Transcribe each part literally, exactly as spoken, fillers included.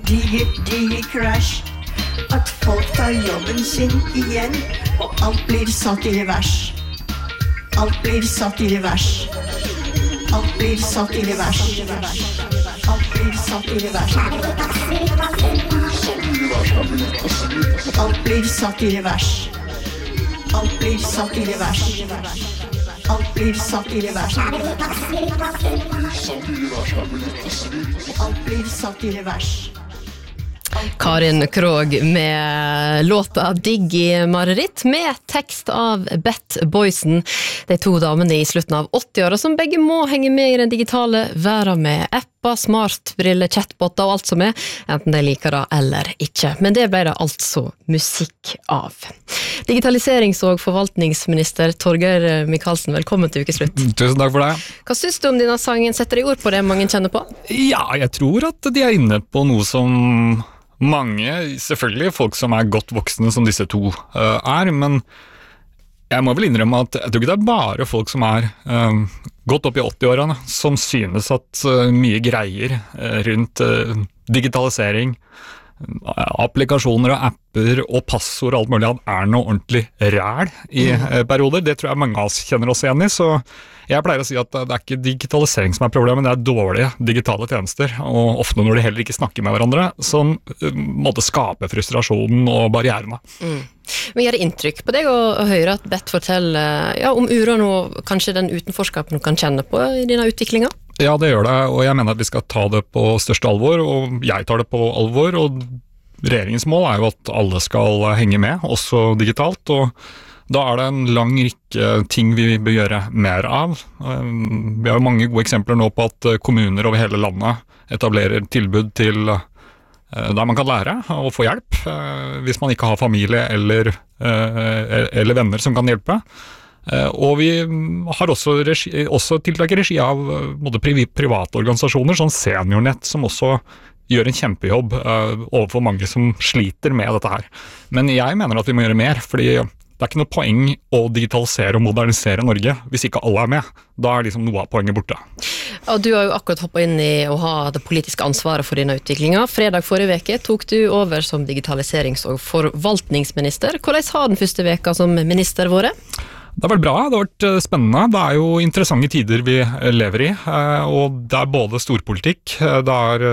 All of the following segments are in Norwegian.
diger, diger crash. At folk tar jobben sin igjen, og alt blir satt i revers. Alt blir satt i revers. Alt blir satt i revers. Alt blir satt i revers. Alt blir satt i revers. Alt blir satt i revers. Alt blir satt i revers. Alt blir satt i revers. Karin Krog med låta Diggy Mareritt med tekst av Beth Boysen. De to damene i slutten av åtti-åra som begge må henge med i den digitale verden med apper, smartbriller, chatbotter og alt som er, enten de liker det eller ikke. Men det ble det altså musikk av. Digitaliserings- og forvaltningsminister Torgeir Micaelsen, velkommen til ukeslutt. Tusen takk for det. Hva synes du om denne sangen? Setter de ord på det mange kjenner på? Ja, jeg tror at de er inne på noe som mange, selvfølgelig folk som er godt voksne som disse to uh, er, men jeg må vel innrømme at jeg tror ikke det er bare folk som er uh, godt opp i åtti-årene som synes at uh, mye greier uh, rundt uh, digitalisering, applikasjoner og apper og passord og alt mulig er noe ordentlig ræl i uh, perioder. Det tror jeg mange av oss kjenner oss igjen i, så jeg pleier å si at det er ikke digitalisering som er problemet, det er dårlige digitale tjenester, og ofte når de heller ikke snakker med hverandre, som uh, måtte skape frustrasjonen og barrierene. Mm. Men gjør det inntrykk på deg å, å høre at Beth forteller ja, om uroen og kanskje den utenforskapen du kan kjenne på i denne utviklingen? Ja, det gjør det, og jeg mener at vi skal ta det på største alvor, og jeg tar det på alvor, og regjeringens mål er jo at alle skal henge med, også digitalt, og da er det en lang rekke ting vi bør gjøre mer av. Vi har jo mange gode eksempler nå på at kommuner over hele landet etablerer tilbud til der man kan lære og få hjelp, hvis man ikke har familie eller, eller venner som kan hjelpe. Og vi har også, regi, også tiltak i regi av både private organisasjoner, som Seniornett, som også gjør en kjempejobb overfor mange som sliter med dette her. Men jeg mener at vi må gjøre mer, fordi det er ikke noe poeng å digitalisere og modernisere Norge hvis ikke alle er med. Da er liksom noe av poenget borte. Og du har jo akkurat hoppet inn i å ha det politiske ansvaret for denne utviklingen. Fredag forrige veke tok du over som digitaliserings- og forvaltningsminister. Hvordan har den første veka som minister vært? Det har vært bra, det har vært spennende. Det er jo interessante tider vi lever i, og det er både storpolitikk, det er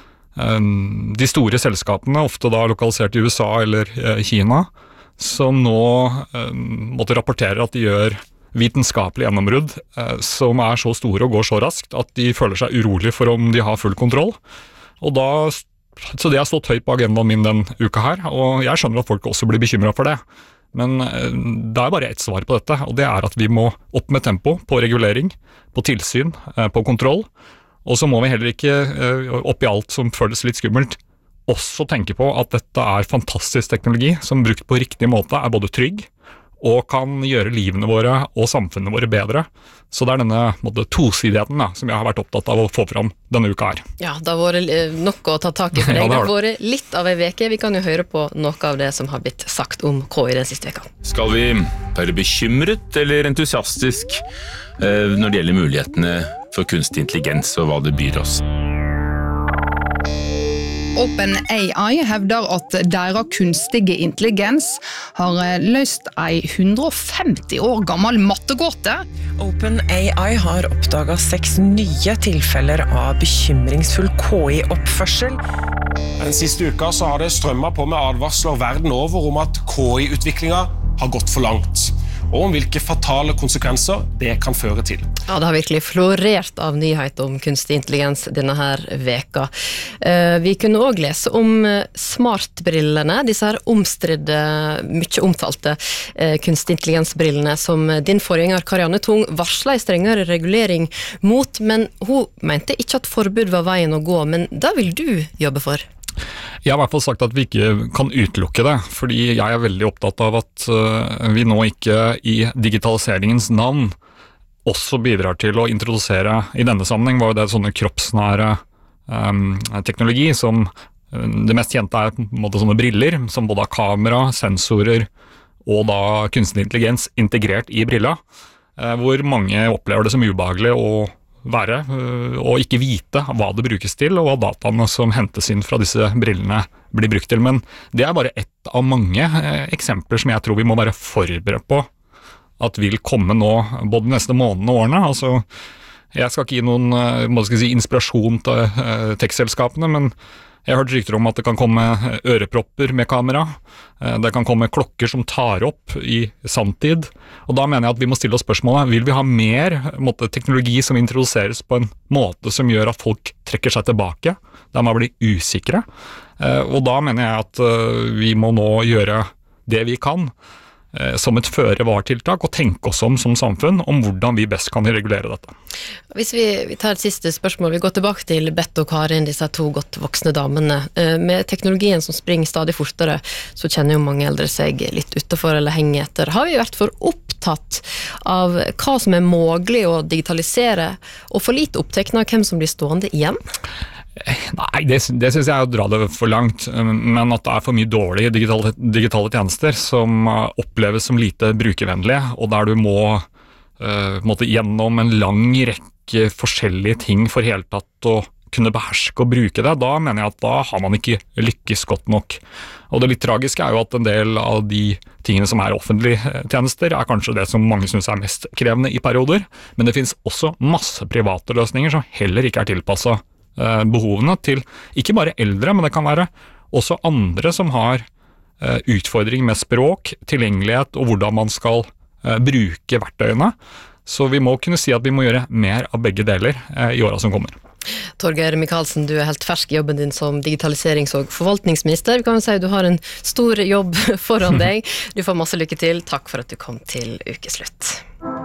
de store selskapene, ofte da lokalisert i U S A eller Kina, som nå måtte rapportere at de gjør vitenskapelige gjennombrudd som er så store og går så raskt at de føler seg urolig for om de har full kontroll. Og da, så det har stått høyt på agendaen min den uka her, og jeg skjønner at folk også blir bekymret for det. Men det er bare ett svar på dette, og det er at vi må opp med tempo på regulering, på tilsyn, på kontroll, og så må vi heller ikke opp i alt som føles litt skummelt, også tenke på at dette er fantastisk teknologi som brukt på riktig måte er både trygg og kan gjøre livene våre og samfunnene våre bedre. Så det er denne måte, tosidigheten da, som jeg har vært opptatt av å få fram denne uka her. Ja, det har vært nok å ta tak i for deg. Ja, det har vært litt av en veke. Vi kan jo høre på noe av det som har blitt sagt om K I den siste veka. Skal vi være bekymret eller entusiastisk eh, når det gjelder mulighetene for kunstig intelligens og hva det byr oss? OpenAI hevder at deres kunstige intelligens har løst ei hundre og femti år gammel mattegåte. OpenAI har oppdaget seks nye tilfeller av bekymringsfull K I-oppførsel. Den siste uka så har det strømmet på med advarsler verden over om at K I-utviklingen har gått for langt, og om hvilke fatale konsekvenser det kan føre til. Ja, det har virkelig florert av nyheter om kunstig intelligens denne her veka. Vi kunne også lese om smartbrillene, disse her omstridde, mye omtalte kunstig intelligensbrillene som din forgjenger Karianne Tung varslet i strengere regulering mot, men hun mente ikke at forbud var veien å gå, men det vil du jobbe for? Jeg har i hvert fall sagt at vi ikke kan utelukke det, fordi jeg er veldig opptatt av at vi nå ikke i digitaliseringens navn også bidrar til å introdusere, i denne sammenheng var jo det sånne kroppsnære um, teknologi, som det mest kjente er på en måte sånne briller, som både har kamera, sensorer og da kunstig intelligens integrert i brilla, hvor mange opplever det som ubehagelig og være, og ikke vite hva det brukes til, og hva dataene som hentes inn fra disse brillene blir brukt til. Men det er bare ett av mange eksempler som jeg tror vi må være forberedt på at vil komme nå, både de neste månedene og årene. Altså, jeg skal ikke gi noen må jeg si, inspirasjon til uh, tech-selskapene, men jeg har hørt rykter om at det kan komme ørepropper med kamera, det kan komme klokker som tar opp i sanntid, og da mener jeg at vi må stille oss spørsmålet, vil vi ha mer måte, teknologi som introduseres på en måte som gjør at folk trekker seg tilbake, der man blir usikre, og da mener jeg at vi må nå gjøre det vi kan, som et føre-var-tiltak, og tenke oss om som samfunn om hvordan vi best kan regulere dette. Hvis vi, vi tar et siste spørsmål, vi går tilbake til Bette og Karin, disse to godt voksne damene. Med teknologien som springer stadig fortere, så kjenner jo mange eldre seg litt utenfor eller henger etter. Har vi vært for opptatt av hva som er mulig å digitalisere, og for lite opptekne av hvem som blir stående igjen? Nei, det, det synes jeg er å dra det for langt, men at det er for mye dårlige digitale, digitale tjenester som oppleves som lite brukervennlige, og der du må uh, måtte gjennom en lang rekke forskjellige ting for hele tatt å kunne beherske og bruke det, da mener jeg at da har man ikke lykkes godt nok. Og det litt tragiske er jo at en del av de tingene som er offentlige tjenester er kanskje det som mange synes er mest krevende i perioder, men det finnes også masse private løsninger som heller ikke er tilpasset behovene til ikke bare eldre, men det kan være også andre som har utfordring med språk, tilgjengelighet og hvordan man skal bruke verktøyene. Så vi må kunne si at vi må gjøre mer av begge deler i årene som kommer. Torgeir Micaelsen, du er helt fersk i jobben din som digitaliserings- og forvaltningsminister. Vi kan jo si at du har en stor jobb foran deg. Du får masse lykke til. Takk for at du kom til Ukeslutt.